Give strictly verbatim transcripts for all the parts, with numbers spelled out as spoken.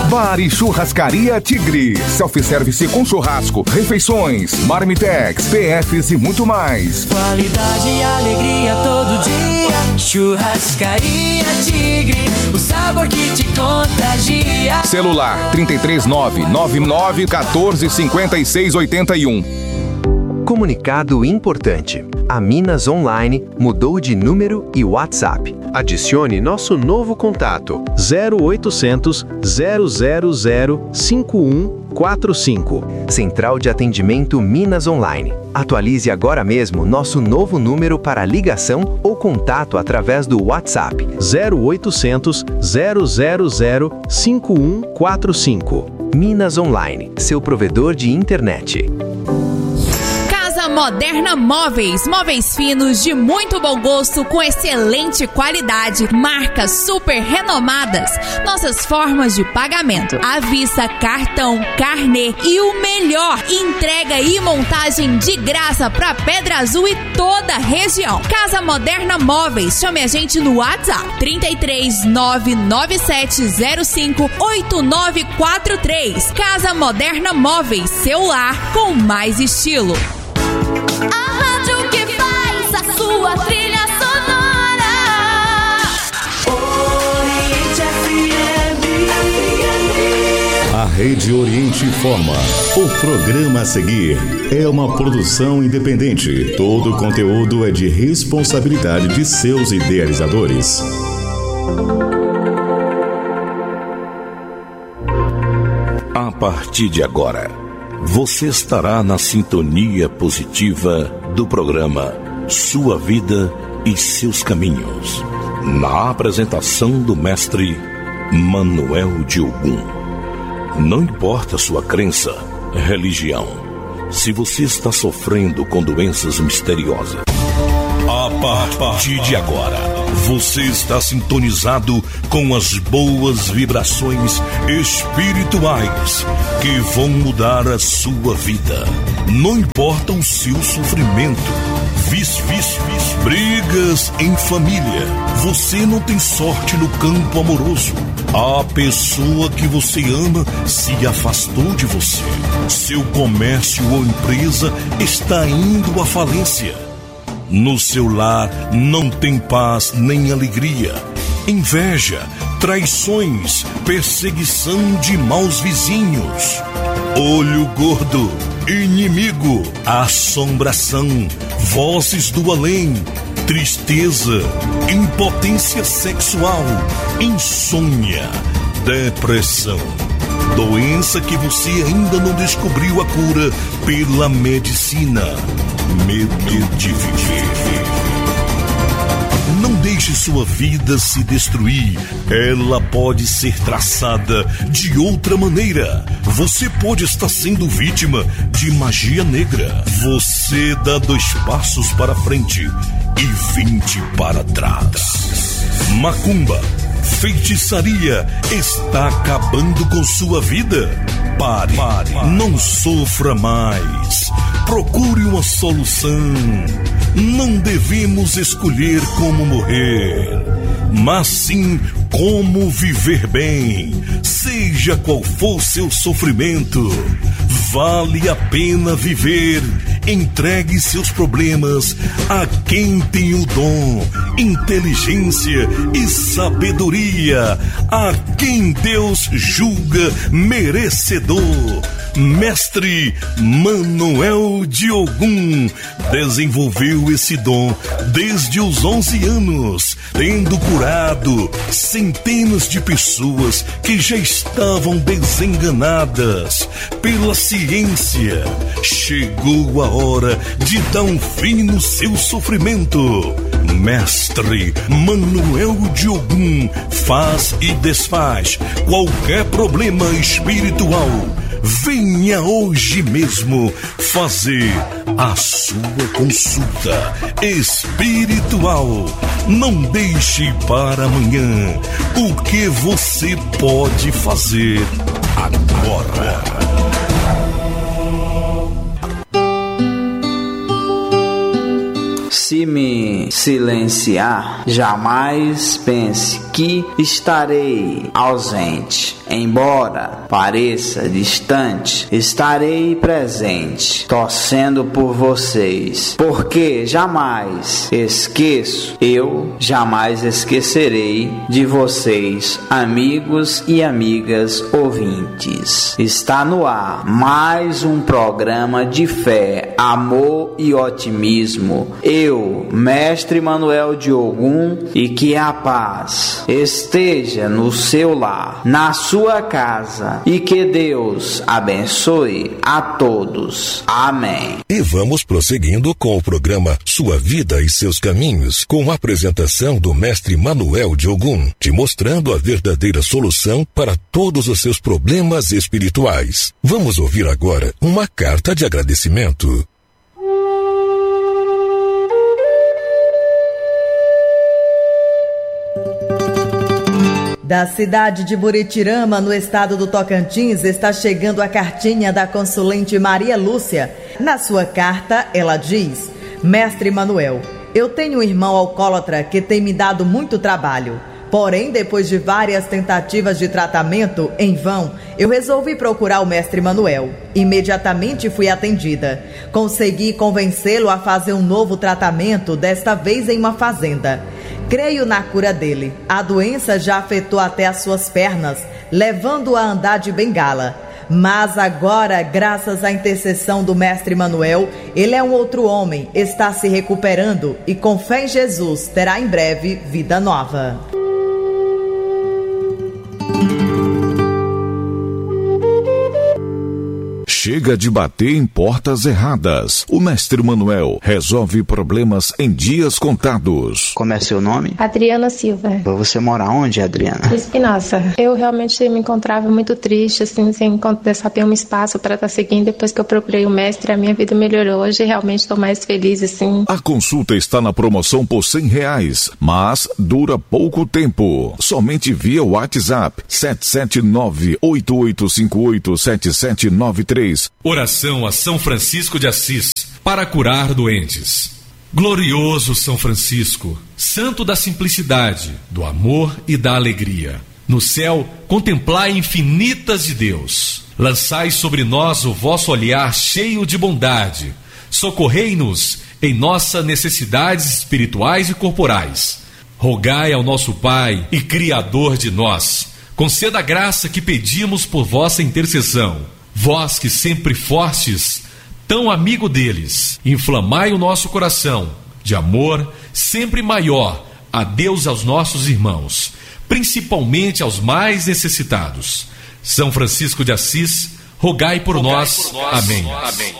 Bar e Churrascaria Tigre. Self-service com churrasco, refeições, marmitex, P Fs e muito mais. Qualidade e alegria todo dia. Churrascaria Tigre, o sabor que te contagia. Celular trinta e três nove nove nove um quatro cinco seis oito um. Comunicado importante. A Minas Online mudou de número e WhatsApp. Adicione nosso novo contato zero oitocentos, zero zero zero, cinco um quatro cinco. Central de Atendimento Minas Online. Atualize agora mesmo nosso novo número para ligação ou contato através do WhatsApp zero oitocentos, zero zero zero, cinco um quatro cinco. Minas Online, seu provedor de internet. Moderna Móveis, móveis finos de muito bom gosto com excelente qualidade, marcas super renomadas, nossas formas de pagamento, à vista, cartão, carnê e o melhor, entrega e montagem de graça para Pedra Azul e toda a região. Casa Moderna Móveis, chame a gente no WhatsApp trinta e três nove nove sete zero cinco oito nove quatro três. Casa Moderna Móveis, seu lar com mais estilo. A rádio que faz a sua trilha sonora. Oriente F M. A Rede Oriente informa. O programa a seguir é uma produção independente. Todo o conteúdo é de responsabilidade de seus idealizadores. A partir de agora, você estará na sintonia positiva do programa Sua Vida e Seus Caminhos, na apresentação do mestre Manuel de Ogum. Não importa sua crença, religião, se você está sofrendo com doenças misteriosas. A partir de agora, você está sintonizado com as boas vibrações espirituais que vão mudar a sua vida. Não importa o seu sofrimento, vício, vício, vício, brigas em família. Você não tem sorte no campo amoroso. A pessoa que você ama se afastou de você. Seu comércio ou empresa está indo à falência. No seu lar não tem paz nem alegria. Inveja, traições, perseguição de maus vizinhos. Olho gordo, inimigo, assombração, vozes do além, tristeza, impotência sexual, insônia, depressão. Doença que você ainda não descobriu a cura pela medicina. Medo de viver. Não deixe sua vida se destruir. Ela pode ser traçada de outra maneira. Você pode estar sendo vítima de magia negra. Você dá dois passos para frente e vinte para trás. Macumba, feitiçaria está acabando com sua vida. Pare, pare, não sofra mais. Procure uma solução. Não devemos escolher como morrer, mas sim como viver bem. Seja qual for seu sofrimento, vale a pena viver. Entregue seus problemas a quem tem o dom, inteligência e sabedoria, a quem Deus julga merecedor. Mestre Manuel de Ogum desenvolveu esse dom desde os onze anos, tendo curado centenas de pessoas que já estavam desenganadas pela ciência. Chegou a hora de dar um fim no seu sofrimento. Mestre Manuel de Ogum faz e desfaz qualquer problema espiritual. Venha hoje mesmo fazer a sua consulta espiritual. Não deixe para amanhã o que você pode fazer agora. Se me silenciar, jamais pense que estarei ausente. Embora pareça distante, estarei presente, torcendo por vocês, porque jamais esqueço, eu jamais esquecerei de vocês, amigos e amigas ouvintes. Está no ar mais um programa de fé, amor e otimismo. Eu, Mestre Manuel de Ogum, e que a paz esteja no seu lar, na sua sua casa, e que Deus abençoe a todos. Amém. E vamos prosseguindo com o programa Sua Vida e Seus Caminhos, com a apresentação do Mestre Manuel de Ogum, te mostrando a verdadeira solução para todos os seus problemas espirituais. Vamos ouvir agora uma carta de agradecimento. Da cidade de Buritirama, no estado do Tocantins, está chegando a cartinha da consulente Maria Lúcia. Na sua carta, ela diz: Mestre Manuel, eu tenho um irmão alcoólatra que tem me dado muito trabalho. Porém, depois de várias tentativas de tratamento, em vão, eu resolvi procurar o Mestre Manuel. Imediatamente fui atendida. Consegui convencê-lo a fazer um novo tratamento, desta vez em uma fazenda. Creio na cura dele. A doença já afetou até as suas pernas, levando-o a andar de bengala. Mas agora, graças à intercessão do Mestre Manuel, ele é um outro homem, está se recuperando e, com fé em Jesus, terá em breve vida nova. Chega de bater em portas erradas. O Mestre Manuel resolve problemas em dias contados. Como é seu nome? Adriana Silva. Você mora onde, Adriana? Espinosa. Eu realmente me encontrava muito triste, assim, sem saber um espaço para estar seguindo. Depois que eu procurei o mestre, a minha vida melhorou. Hoje realmente estou mais feliz, assim. A consulta está na promoção por cem reais, mas dura pouco tempo. Somente via WhatsApp sete sete nove, oito oito cinco oito, sete sete nove três. Oração a São Francisco de Assis para curar doentes. Glorioso São Francisco, santo da simplicidade, do amor e da alegria. No céu, contemplai infinitas de Deus. Lançai sobre nós o vosso olhar cheio de bondade. Socorrei-nos em nossas necessidades espirituais e corporais. Rogai ao nosso Pai e Criador de nós, conceda a graça que pedimos por vossa intercessão. Vós que sempre fostes, tão amigo deles, inflamai o nosso coração de amor sempre maior a Deus e aos nossos irmãos, principalmente aos mais necessitados. São Francisco de Assis, rogai por, rogai nós. por nós. Amém. Amém.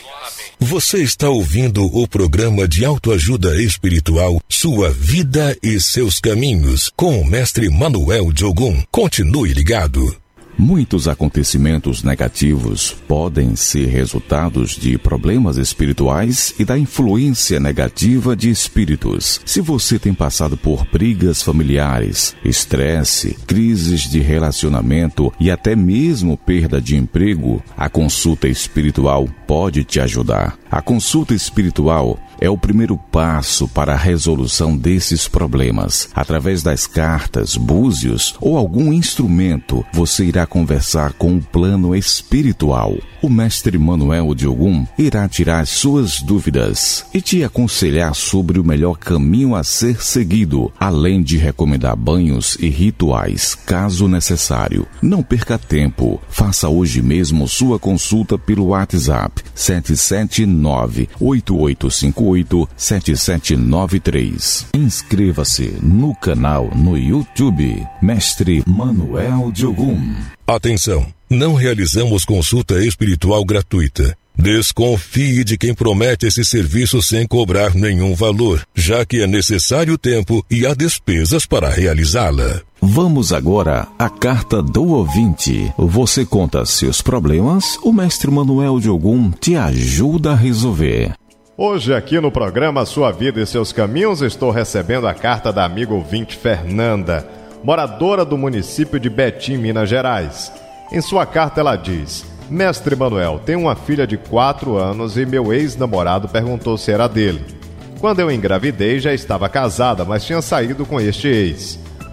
Você está ouvindo o programa de autoajuda espiritual Sua Vida e Seus Caminhos, com o Mestre Manuel de Ogum. Continue ligado. Muitos acontecimentos negativos podem ser resultados de problemas espirituais e da influência negativa de espíritos. Se você tem passado por brigas familiares, estresse, crises de relacionamento e até mesmo perda de emprego, a consulta espiritual pode te ajudar. A consulta espiritual é o primeiro passo para a resolução desses problemas. Através das cartas, búzios ou algum instrumento, você irá conversar com o plano espiritual. O Mestre Manuel de Ogum irá tirar suas dúvidas e te aconselhar sobre o melhor caminho a ser seguido, além de recomendar banhos e rituais, caso necessário. Não perca tempo. Faça hoje mesmo sua consulta pelo WhatsApp sete sete nove, oito oito cinco oito, sete sete nove três. Inscreva-se no canal no YouTube Mestre Manuel de Ogum. Atenção! Não realizamos consulta espiritual gratuita. Desconfie de quem promete esse serviço sem cobrar nenhum valor, já que é necessário tempo e há despesas para realizá-la. Vamos agora à carta do ouvinte. Você conta seus problemas, o Mestre Manuel de Ogum te ajuda a resolver. Hoje aqui no programa Sua Vida e Seus Caminhos, estou recebendo a carta da amiga ouvinte Fernanda, moradora do município de Betim, Minas Gerais. Em sua carta ela diz: Mestre Manuel, tenho uma filha de quatro anos e meu ex-namorado perguntou se era dele. Quando eu engravidei já estava casada, mas tinha saído com este ex.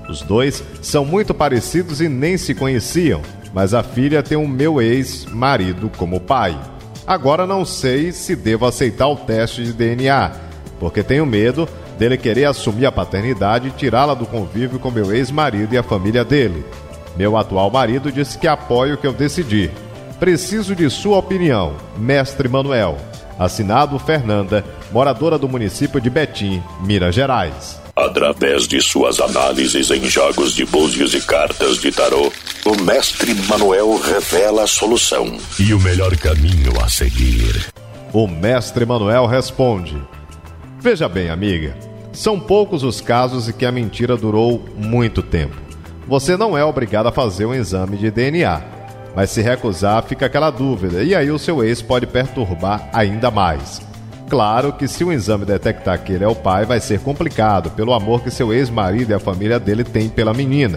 Os dois são muito parecidos e nem se conheciam, mas a filha tem o meu ex-marido como pai. Agora não sei se devo aceitar o teste de D N A, porque tenho medo dele querer assumir a paternidade e tirá-la do convívio com meu ex-marido e a família dele. Meu atual marido disse que apoia o que eu decidi. Preciso de sua opinião, mestre Manuel. Assinado Fernanda, moradora do município de Betim, Minas Gerais. Através de suas análises em jogos de búzios e cartas de tarô, o mestre Manuel revela a solução e o melhor caminho a seguir. O mestre Manuel responde: veja bem, amiga, são poucos os casos em que a mentira durou muito tempo. Você não é obrigado a fazer um exame de D N A, mas se recusar fica aquela dúvida, e aí o seu ex pode perturbar ainda mais. Claro que se o exame detectar que ele é o pai, vai ser complicado, pelo amor que seu ex-marido e a família dele têm pela menina.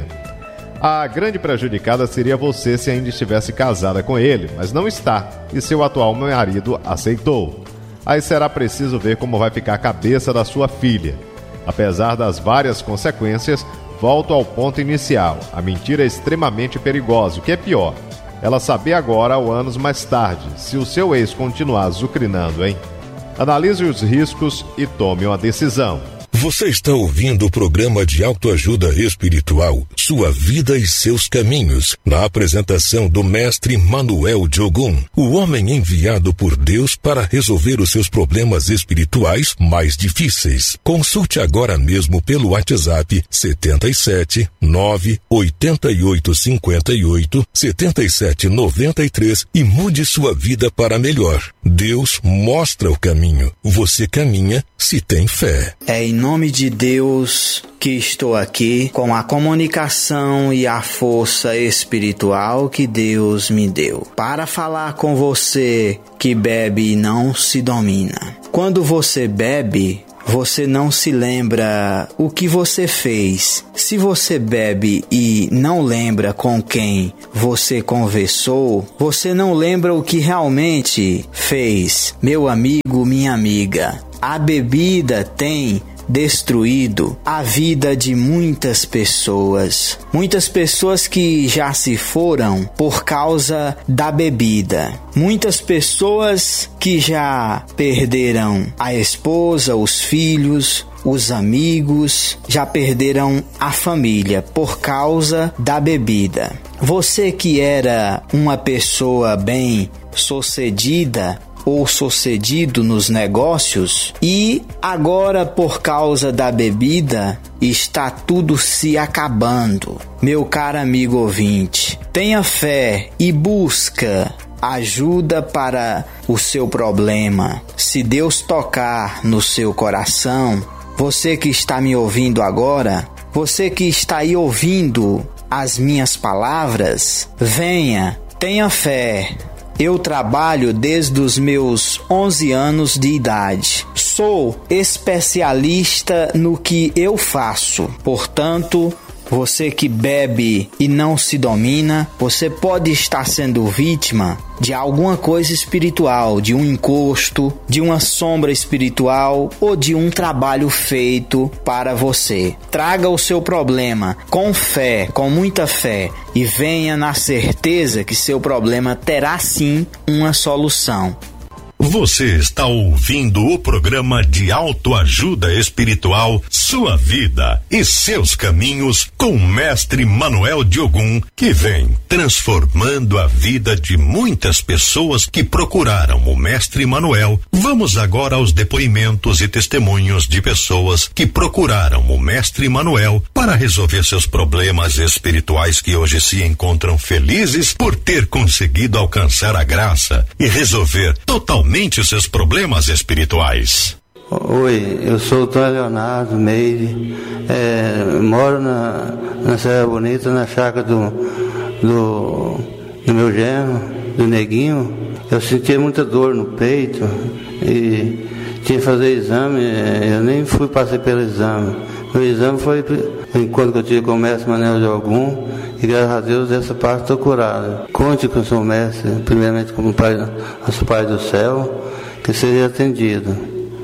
A grande prejudicada seria você se ainda estivesse casada com ele, mas não está, e seu atual marido aceitou. Aí será preciso ver como vai ficar a cabeça da sua filha. Apesar das várias consequências, volto ao ponto inicial. A mentira é extremamente perigosa, o que é pior, ela saber agora ou anos mais tarde, se o seu ex continuar azucrinando, hein? Analise os riscos e tome uma decisão. Você está ouvindo o programa de autoajuda espiritual, Sua Vida e Seus Caminhos, na apresentação do mestre Manuel de Ogum, o homem enviado por Deus para resolver os seus problemas espirituais mais difíceis. Consulte agora mesmo pelo WhatsApp setenta e sete, nove, oitenta e oito, cinquenta e oito, setenta e sete, noventa e três e mude sua vida para melhor. Deus mostra o caminho. Você caminha se tem fé. É em nome de Deus que estou aqui com a comunicação e a força espiritual que Deus me deu para falar com você que bebe e não se domina. Quando você bebe, você não se lembra o que você fez. Se você bebe e não lembra com quem você conversou, você não lembra o que realmente fez. Meu amigo, minha amiga, a bebida tem destruído a vida de muitas pessoas. Muitas pessoas que já se foram por causa da bebida. Muitas pessoas que já perderam a esposa, os filhos, os amigos, já perderam a família por causa da bebida. Você que era uma pessoa bem sucedida ou sucedido nos negócios e agora por causa da bebida está tudo se acabando. Meu caro amigo ouvinte, tenha fé e busca ajuda para o seu problema. Se Deus tocar no seu coração, você que está me ouvindo agora, você que está aí ouvindo as minhas palavras, venha, tenha fé. Eu trabalho desde os meus onze anos de idade. Sou especialista no que eu faço. Portanto, você que bebe e não se domina, você pode estar sendo vítima de alguma coisa espiritual, de um encosto, de uma sombra espiritual ou de um trabalho feito para você. Traga o seu problema com fé, com muita fé, e venha na certeza que seu problema terá sim uma solução. Você está ouvindo o programa de autoajuda espiritual Sua Vida e Seus Caminhos com o mestre Manuel de Ogum, que vem transformando a vida de muitas pessoas que procuraram o mestre Manuel. Vamos agora aos depoimentos e testemunhos de pessoas que procuraram o mestre Manuel para resolver seus problemas espirituais, que hoje se encontram felizes por ter conseguido alcançar a graça e resolver totalmente os seus problemas espirituais. Oi, eu sou o Tony Leonardo Meire, é, moro na, na Serra Bonita, na chácara do, do, do meu genro, do Neguinho. Eu sentia muita dor no peito e tinha que fazer exame, eu nem fui, passei pelo exame. O exame foi enquanto eu tive com o mestre Manuel de Ogum, e graças a Deus dessa parte estou curado. Conte com o seu mestre, primeiramente como pai, nosso Pai do céu, que seja atendido.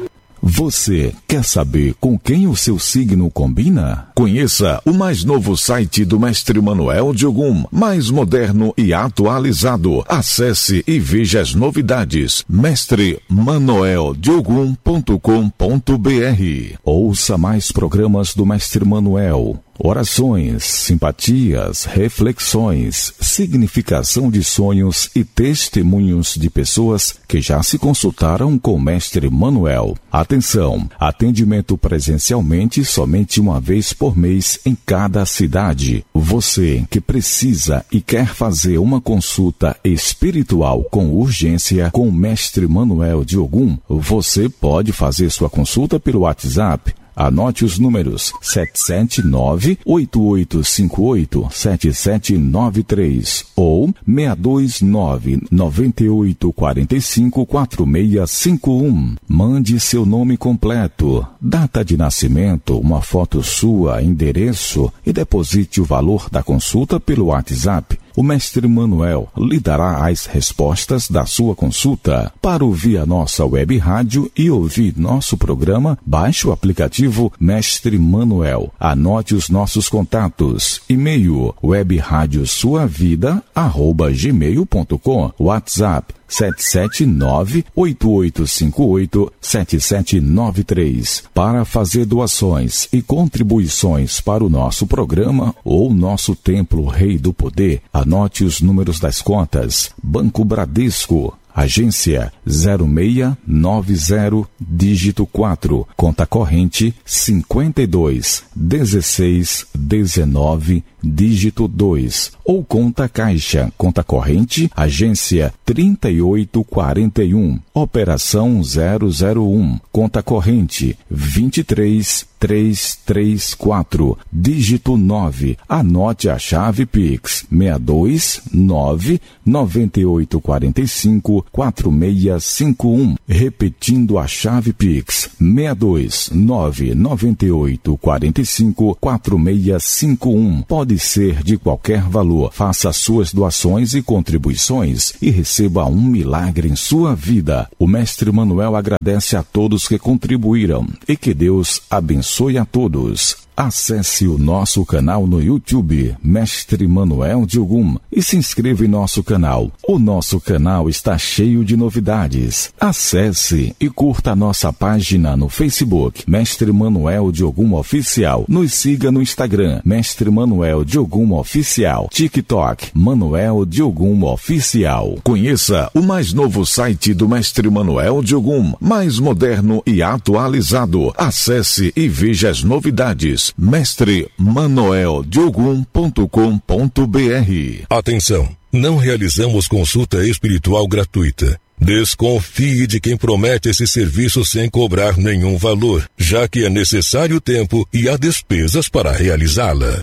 Você quer saber com quem o seu signo combina? Conheça o mais novo site do Mestre Manuel de Ogum, mais moderno e atualizado. Acesse e veja as novidades. mestre manuel de ogum ponto com ponto br. Ouça mais programas do Mestre Manuel. Orações, simpatias, reflexões, significação de sonhos e testemunhos de pessoas que já se consultaram com o Mestre Manuel. Atenção! Atendimento presencialmente somente uma vez por mês em cada cidade. Você que precisa e quer fazer uma consulta espiritual com urgência com o Mestre Manuel de Ogum, você pode fazer sua consulta pelo WhatsApp. Anote os números sete sete nove, oito oito cinco oito, sete sete nove três ou seis dois nove, nove oito quatro cinco, quatro seis cinco um. Mande seu nome completo, data de nascimento, uma foto sua, endereço e deposite o valor da consulta pelo WhatsApp. O Mestre Manuel lhe dará as respostas da sua consulta. Para ouvir a nossa web rádio e ouvir nosso programa, baixe o aplicativo Mestre Manuel. Anote os nossos contatos. E-mail web rádio sua vida arroba gmail ponto com. WhatsApp sete sete nove, oito oito cinco oito, sete sete nove três. Para fazer doações e contribuições para o nosso programa ou nosso Templo Rei do Poder, anote os números das contas. Banco Bradesco, agência zero seis nove zero, dígito quatro, conta corrente cinquenta e dois, dezesseis, dezenove, dígito dois, ou conta caixa, conta corrente, agência trinta e oito quarenta e um, operação zero zero um, conta corrente vinte e três, trezentos e trinta e quatro, dígito nove. Anote a chave Pix seis dois nove, nove oito quatro cinco, quatro seis cinco um. Repetindo a chave Pix seis dois nove, nove oito quatro cinco, quatro seis cinco um. Pode ser de qualquer valor. Faça suas doações e contribuições e receba um milagre em sua vida. O Mestre Manuel agradece a todos que contribuíram e que Deus abençoe a todos. Acesse o nosso canal no YouTube, Mestre Manuel de Ogum, e se inscreva em nosso canal. O nosso canal está cheio de novidades. Acesse e curta a nossa página no Facebook, Mestre Manuel de Ogum Oficial. Nos siga no Instagram, Mestre Manuel de Ogum Oficial. TikTok, Manuel de Ogum Oficial. Conheça o mais novo site do Mestre Manuel de Ogum, mais moderno e atualizado. Acesse e veja as novidades. mestre manuel de ogum ponto com ponto br. Atenção, não realizamos consulta espiritual gratuita. Desconfie de quem promete esse serviço sem cobrar nenhum valor, já que é necessário tempo e há despesas para realizá-la.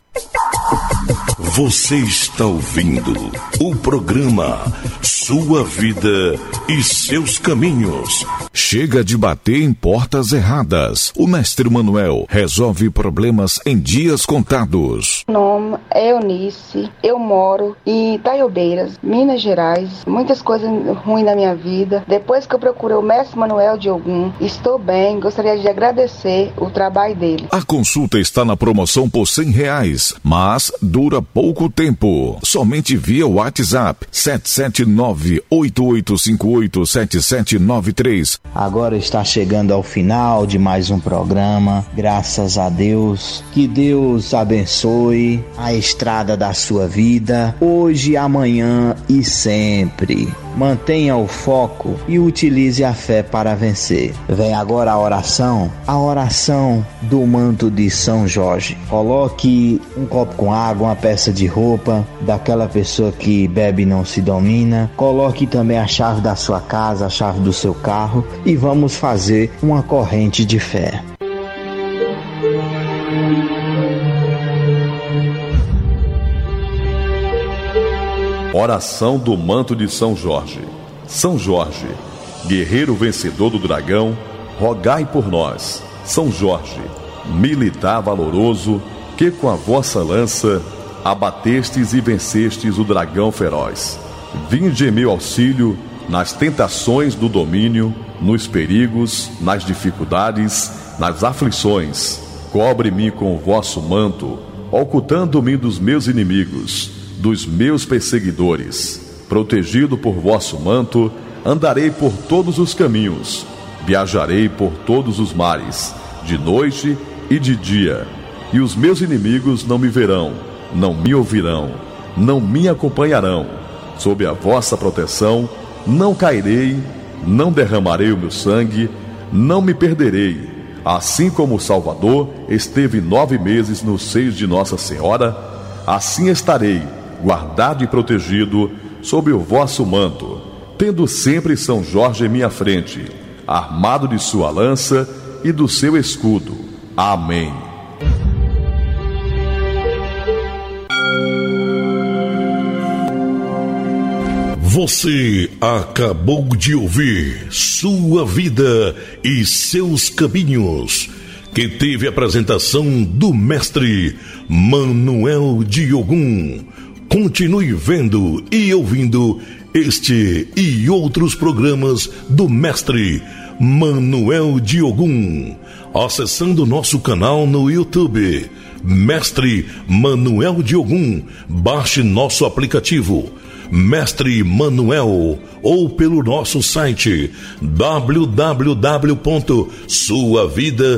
Você está ouvindo o programa Sua Vida e Seus Caminhos. Chega de bater em portas erradas. O Mestre Manuel resolve problemas em dias contados. Meu nome é Eunice, eu moro em Itaiobeiras, Minas Gerais. Muitas coisas ruins na minha vida. Depois que eu procurei o Mestre Manuel de Ogum, estou bem, gostaria de agradecer o trabalho dele. A consulta está na promoção por cem reais, mas dura pouco tempo. Somente via WhatsApp sete sete nove, oito oito cinco oito, sete sete nove três. Agora está chegando ao final de mais um programa. Graças a Deus. Que Deus abençoe a estrada da sua vida, hoje, amanhã e sempre. Mantenha o foco e utilize a fé para vencer. Vem agora a oração, a oração do manto de São Jorge. Coloque um copo com água, uma peça de roupa daquela pessoa que bebe e não se domina. Coloque também a chave da sua casa, a chave do seu carro e vamos fazer uma corrente de fé. Oração do manto de São Jorge. São Jorge, guerreiro vencedor do dragão, rogai por nós. São Jorge, militar valoroso, que com a vossa lança abatestes e vencestes o dragão feroz. Vinde em meu auxílio, nas tentações do domínio, nos perigos, nas dificuldades, nas aflições. Cobre-me com o vosso manto, ocultando-me dos meus inimigos, dos meus perseguidores. Protegido por vosso manto, andarei por todos os caminhos, viajarei por todos os mares, de noite e de dia, e os meus inimigos não me verão, não me ouvirão, não me acompanharão. Sob a vossa proteção, não cairei, não derramarei o meu sangue, não me perderei. Assim como o Salvador esteve nove meses no seio de Nossa Senhora, assim estarei, guardado e protegido, sob o vosso manto, tendo sempre São Jorge em minha frente, armado de sua lança e do seu escudo. Amém. Você acabou de ouvir Sua Vida e Seus Caminhos, que teve a apresentação do mestre Manuel de Ogum. Continue vendo e ouvindo este e outros programas do mestre Manuel de Ogum, acessando nosso canal no YouTube, Mestre Manuel de Ogum. Baixe nosso aplicativo Mestre Manuel, ou pelo nosso site w w w ponto sua vida